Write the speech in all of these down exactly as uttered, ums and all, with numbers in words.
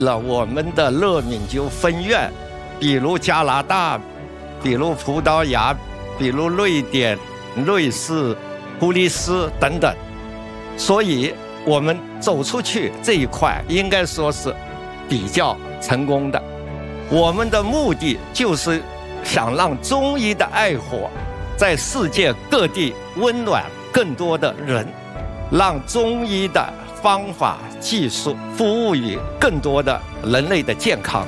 了我们的乐敏灸分院，比如加拿大，比如葡萄牙，比如瑞典、瑞士、普利斯等等。所以我们走出去这一块应该说是比较成功的。我们的目的就是想让中医的爱火在世界各地温暖更多的人，让中医的方法技术服务于更多的人类的健康。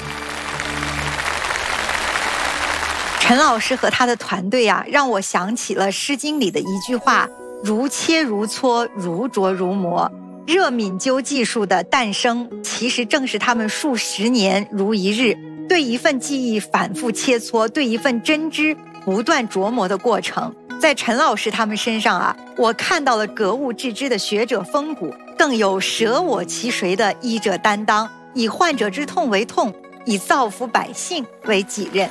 陈老师和他的团队啊，让我想起了《诗经》里的一句话：如切如磋，如琢如磨。热敏灸技术的诞生，其实正是他们数十年如一日，对一份技艺反复切磋，对一份真知不断琢磨的过程。在陈老师他们身上啊，我看到了格物致知的学者风骨，更有舍我其谁的医者担当，以患者之痛为痛，以造福百姓为己任。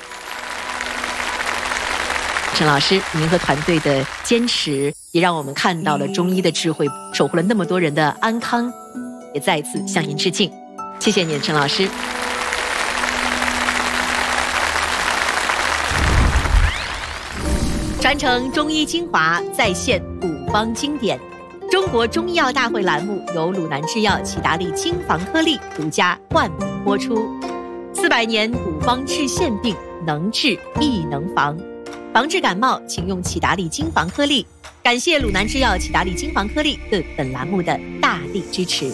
陈老师，您和团队的坚持，也让我们看到了中医的智慧，守护了那么多人的安康，也再一次向您致敬。谢谢您，陈老师。传承中医精华，再现古方经典。中国中医药大会栏目由鲁南制药齐达利金防颗粒独家冠名播出。四百年古方治县病，能治亦能防。防治感冒，请用齐达利金防颗粒。感谢鲁南制药齐达利金防颗粒对本栏目的大力支持。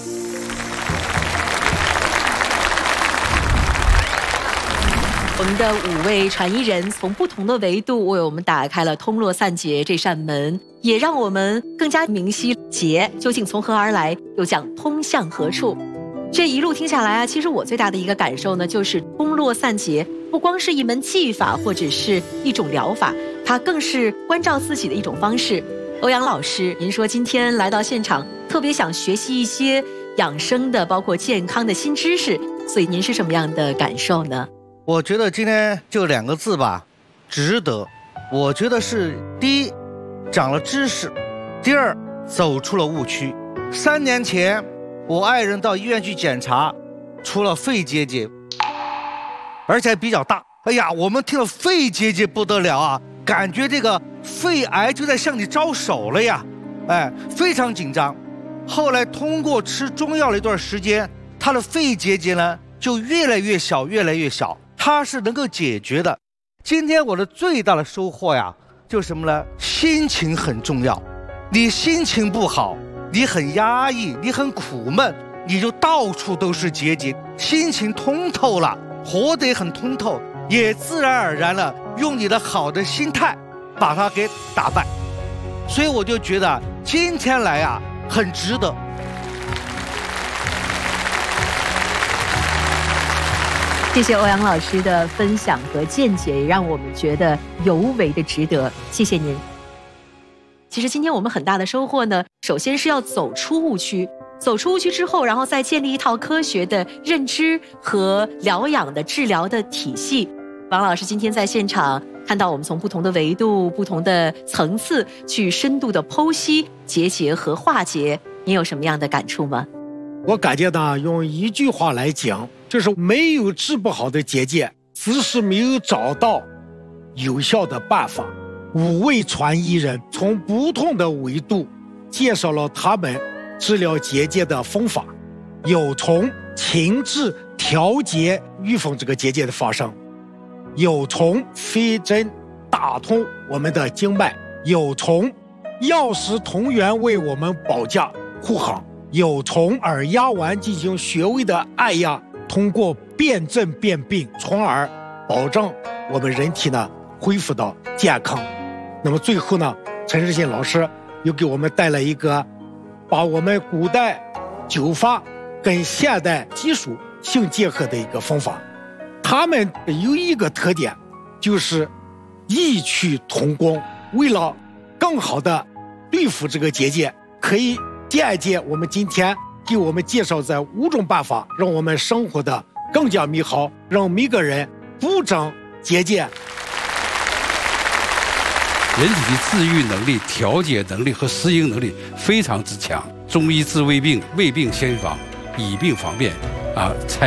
我们的五位传医人从不同的维度为我们打开了通络散结这扇门，也让我们更加明晰结究竟从何而来，又将通向何处。这一路听下来啊，其实我最大的一个感受呢，就是通络散结不光是一门技法或者是一种疗法，它更是关照自己的一种方式。欧阳老师，您说今天来到现场，特别想学习一些养生的，包括健康的新知识，所以您是什么样的感受呢？ 我觉得今天就两个字吧，值得。我觉得是第一，长了知识；第二，走出了误区。三年前，我爱人到医院去检查，出了肺结节，而且比较大。哎呀，我们听了肺结节不得了啊，感觉这个肺癌就在向你招手了呀，哎，非常紧张。后来通过吃中药了一段时间，他的肺结节呢就越来越小，越来越小。它是能够解决的。今天我的最大的收获呀，就是什么呢？心情很重要。你心情不好，你很压抑，你很苦闷，你就到处都是结节。心情通透了，活得也很通透，也自然而然了，用你的好的心态把它给打败。所以我就觉得今天来啊，很值得。 谢谢欧阳老师的分享和见解，也让我们觉得尤为的值得。谢谢您。其实今天我们很大的收获呢，首先是要走出误区，走出误区之后，然后再建立一套科学的认知和疗养的治疗的体系。王老师今天在现场看到我们从不同的维度、不同的层次去深度的剖析结节和化结，您有什么样的感触吗？ 我感觉呢，用一句话来讲，就是没有治不好的结节，只是没有找到有效的办法。五位传医人从不同的维度介绍了他们治疗结节的方法，有从停治、调节、预防这个结节的发生，有从飞针打通我们的经脉，有从药食同源为我们保驾护航，有从耳压丸进行穴位的按压，通过辨证辨病，从而保证我们人体呢恢复到健康。那么最后呢，陈世新老师又给我们带来一个把我们古代灸法跟现代技术相结合的一个方法。他们有一个特点，就是异曲同工。为了更好的对付这个结节，可以借鉴我们今天给我们介绍这五种办法，让我们生活的更加美好，让每个人不长结节。 人体的自愈能力、调节能力和适应能力非常之强。中医治未病，未病先防，以病防变，啊，才